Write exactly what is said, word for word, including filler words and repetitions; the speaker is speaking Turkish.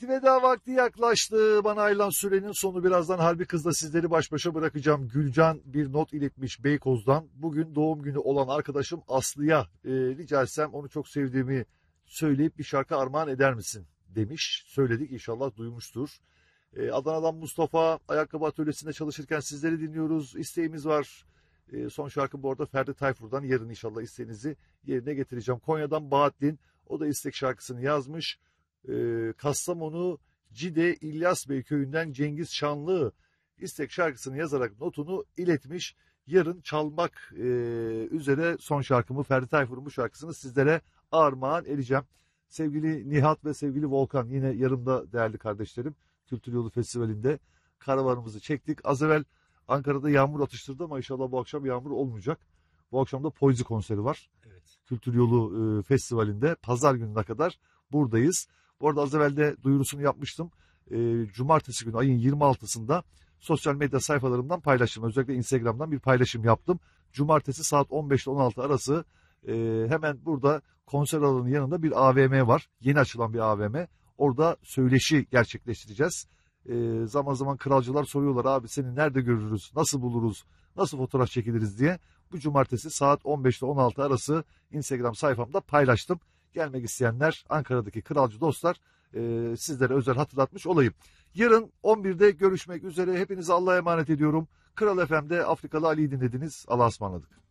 Evet, veda vakti yaklaştı. Bana ayrılan sürenin sonu. Birazdan Harbi Kız'la sizleri baş başa bırakacağım. Gülcan bir not iletmiş Beykoz'dan. Bugün doğum günü olan arkadaşım Aslı'ya e, rica etsem onu çok sevdiğimi söyleyip bir şarkı armağan eder misin demiş. Söyledik, inşallah duymuştur. E, Adana'dan Mustafa, ayakkabı atölyesinde çalışırken sizleri dinliyoruz. İsteğimiz var. E, son şarkı bu arada Ferdi Tayfur'dan. Yarın inşallah isteğinizi yerine getireceğim. Konya'dan Bahattin, o da istek şarkısını yazmış. Ee, Kastamonu Cide İlyas Bey köyünden Cengiz Şanlı istek şarkısını yazarak notunu iletmiş. Yarın çalmak e, üzere son şarkımı, Ferdi Tayfur'un bu şarkısını sizlere armağan edeceğim. Sevgili Nihat ve sevgili Volkan, yine yanımda değerli kardeşlerim. Kültür Yolu Festivali'nde karavanımızı çektik. Az evvel Ankara'da yağmur atıştırdı ama inşallah bu akşam yağmur olmayacak. Bu akşam da Poezi konseri var. Evet. Kültür Yolu e, Festivali'nde pazar gününe kadar buradayız. Bu arada az evvel de duyurusunu yapmıştım. E, Cumartesi günü ayın yirmi altısında sosyal medya sayfalarımdan paylaştım. Özellikle Instagram'dan bir paylaşım yaptım. Cumartesi saat on beş ile on altı arası e, hemen burada konser alanının yanında bir A V M var. Yeni açılan bir A V M. Orada söyleşi gerçekleştireceğiz. E, zaman zaman kralcılar soruyorlar, abi seni nerede görürüz, nasıl buluruz, nasıl fotoğraf çekiliriz diye. Bu cumartesi saat on beş ile on altı arası Instagram sayfamda paylaştım. Gelmek isteyenler, Ankara'daki kralcı dostlar, e, sizlere özel hatırlatmış olayım. Yarın on birde görüşmek üzere. Hepinizi Allah'a emanet ediyorum. Kral F M'de Afrikalı Ali'yi dinlediniz. Allah'a ısmarladık.